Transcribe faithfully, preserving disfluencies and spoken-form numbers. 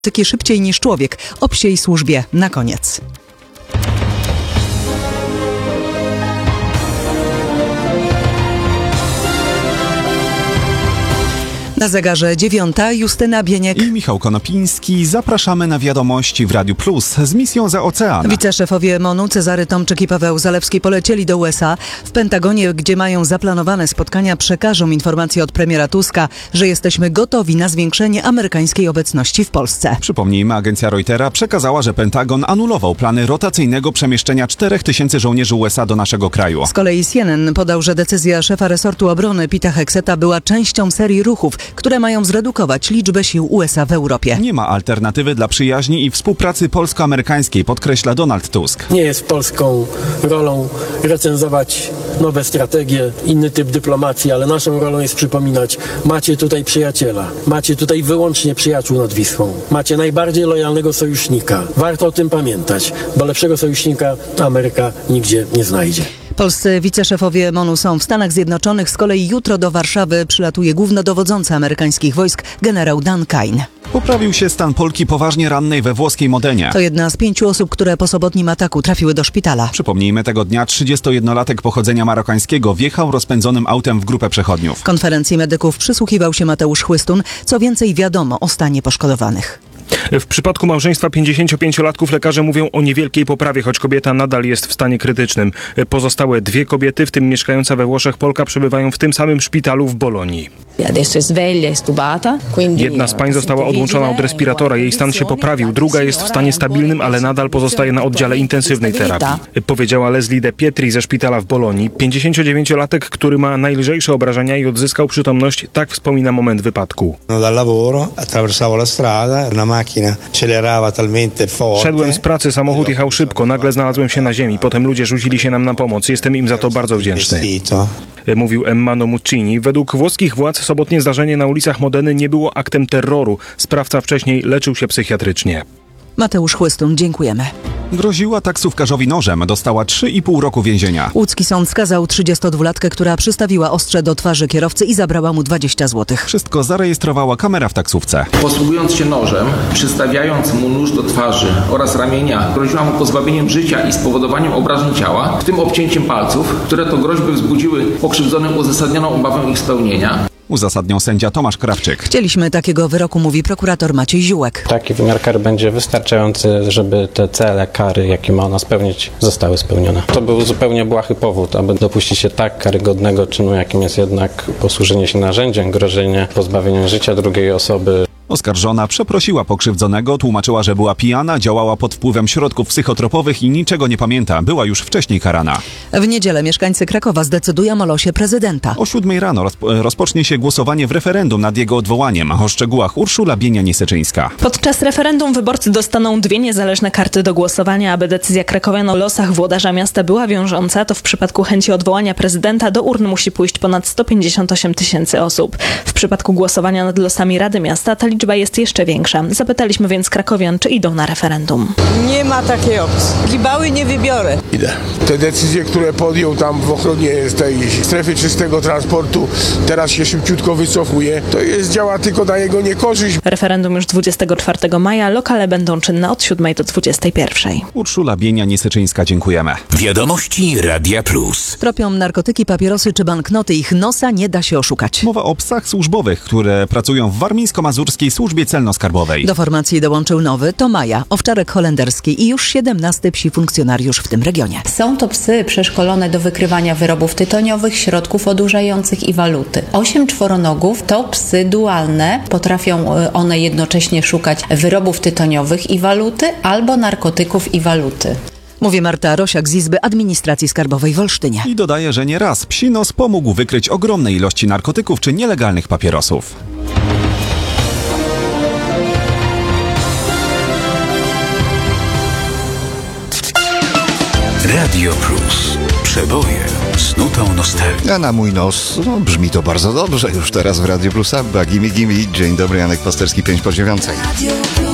Narkotyki szybciej niż człowiek. O psiej służbie na koniec. Na zegarze dziewiąta, Justyna Bieniek i Michał Konopiński. Zapraszamy na wiadomości w Radiu Plus z misją za ocean. Wiceszefowie MONU Cezary Tomczyk i Paweł Zalewski polecieli do U S A. W Pentagonie, gdzie mają zaplanowane spotkania, przekażą informację od premiera Tuska, że jesteśmy gotowi na zwiększenie amerykańskiej obecności w Polsce. Przypomnijmy, agencja Reutera przekazała, że Pentagon anulował plany rotacyjnego przemieszczenia czterech tysięcy żołnierzy U S A do naszego kraju. Z kolei C N N podał, że decyzja szefa resortu obrony Pita Hegseta była częścią serii ruchów, które mają zredukować liczbę sił U S A w Europie. Nie ma alternatywy dla przyjaźni i współpracy polsko-amerykańskiej, podkreśla Donald Tusk. Nie jest polską rolą recenzować nowe strategie, inny typ dyplomacji, ale naszą rolą jest przypominać, macie tutaj przyjaciela, macie tutaj wyłącznie przyjaciół nad Wisłą, macie najbardziej lojalnego sojusznika. Warto o tym pamiętać, bo lepszego sojusznika Ameryka nigdzie nie znajdzie. Polscy wiceszefowie MONU są w Stanach Zjednoczonych. Z kolei jutro do Warszawy przylatuje głównodowodzący amerykańskich wojsk generał Dan Kine. Poprawił się stan Polki poważnie rannej we włoskiej Modenie. To jedna z pięciu osób, które po sobotnim ataku trafiły do szpitala. Przypomnijmy, tego dnia trzydziestojednolatek pochodzenia marokańskiego wjechał rozpędzonym autem w grupę przechodniów. W konferencji medyków przysłuchiwał się Mateusz Chłystun. Co więcej wiadomo o stanie poszkodowanych. W przypadku małżeństwa pięćdziesięciopięciolatków lekarze mówią o niewielkiej poprawie, choć kobieta nadal jest w stanie krytycznym. Pozostałe dwie kobiety, w tym mieszkająca we Włoszech Polka, przebywają w tym samym szpitalu w Bolonii. Jedna z pań została odłączona od respiratora. Jej stan się poprawił. Druga jest w stanie stabilnym, ale nadal pozostaje na oddziale intensywnej terapii. Powiedziała Leslie De Pietri ze szpitala w Bolonii. pięćdziesięciodziewięciolatek, który ma najlżejsze obrażenia i odzyskał przytomność, tak wspomina moment wypadku. Szedłem z pracy, samochód jechał szybko, nagle znalazłem się na ziemi, potem ludzie rzucili się nam na pomoc. Jestem im za to bardzo wdzięczny. Mówił Emmano Muccini. Według włoskich władz sobotnie zdarzenie na ulicach Modeny nie było aktem terroru. Sprawca wcześniej leczył się psychiatrycznie. Mateusz Chłystun, dziękujemy. Groziła taksówkarzowi nożem, dostała trzy i pół roku więzienia. Łódzki sąd skazał trzydziestodwulatkę, która przystawiła ostrze do twarzy kierowcy i zabrała mu dwadzieścia złotych. Wszystko zarejestrowała kamera w taksówce. Posługując się nożem, przystawiając mu nóż do twarzy oraz ramienia, groziła mu pozbawieniem życia i spowodowaniem obrażeń ciała, w tym obcięciem palców, które to groźby wzbudziły pokrzywdzonym uzasadnioną obawę ich spełnienia. Uzasadniał sędzia Tomasz Krawczyk. Chcieliśmy takiego wyroku, mówi prokurator Maciej Ziółek. Taki wymiar kary będzie wystarczający, żeby te cele kary, jakie ma ona spełnić, zostały spełnione. To był zupełnie błahy powód, aby dopuścić się tak karygodnego czynu, jakim jest jednak posłużenie się narzędziem, grożenie pozbawieniem życia drugiej osoby. Oskarżona przeprosiła pokrzywdzonego, tłumaczyła, że była pijana, działała pod wpływem środków psychotropowych i niczego nie pamięta. Była już wcześniej karana. W niedzielę mieszkańcy Krakowa zdecydują o losie prezydenta. O siódmej rano rozpo- rozpocznie się głosowanie w referendum nad jego odwołaniem. O szczegółach Urszula Bienia-Nieseczyńska. Podczas referendum wyborcy dostaną dwie niezależne karty do głosowania. Aby decyzja krakowian o losach włodarza miasta była wiążąca, to w przypadku chęci odwołania prezydenta do urn musi pójść ponad sto pięćdziesiąt osiem tysięcy osób. W przypadku głosowania nad losami Rady Miasta ta liczba jest jeszcze większa. Zapytaliśmy więc krakowian, czy idą na referendum. Nie ma takiej opcji. Gibały nie wybiorę. Idę. Te decyzje, które podjął tam w ochronie tej strefy czystego transportu, teraz się szybciutko wycofuje, to jest działa tylko na jego niekorzyść. Referendum już dwudziestego czwartego maja. Lokale będą czynne od siódmej do dwudziestej pierwszej. Urszula Bienia-Nieseczyńska, dziękujemy. Wiadomości Radia Plus. Tropią narkotyki, papierosy czy banknoty. Ich nosa nie da się oszukać. Mowa o psach służbowych, które pracują w warmińsko-mazurskiej służbie celno-skarbowej. Do formacji dołączył nowy, to Maja, owczarek holenderski i już siedemnasty psi funkcjonariusz w tym regionie. Są to psy przeszkolone do wykrywania wyrobów tytoniowych, środków odurzających i waluty. Osiem czworonogów to psy dualne. Potrafią one jednocześnie szukać wyrobów tytoniowych i waluty albo narkotyków i waluty. Mówi Marta Rosiak z Izby Administracji Skarbowej w Olsztynie. I dodaje, że nieraz psi nos pomógł wykryć ogromne ilości narkotyków czy nielegalnych papierosów. Radio Plus. Przeboje z nutą nostalgii. A na mój nos no, brzmi to bardzo dobrze. Już teraz w Radio Plusa. Bagimi Gimi. Dzień dobry, Janek Pasterski, pięć po dziewiątej.